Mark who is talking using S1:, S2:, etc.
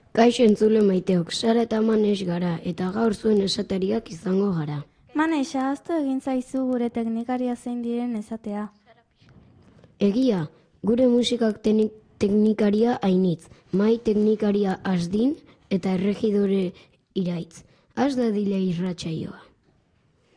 S1: Kaixo entzule maiteok, Sara eta Manes gara, eta gaur zuen esatariak izango gara.
S2: Manes, ahaztu egin zaizu gure teknikaria zein diren esatea.
S1: Egia, gure musikak teknikaria Ainitz, mai teknikaria Asdin eta erregidore Iraitz. Az da dile irratsaioa.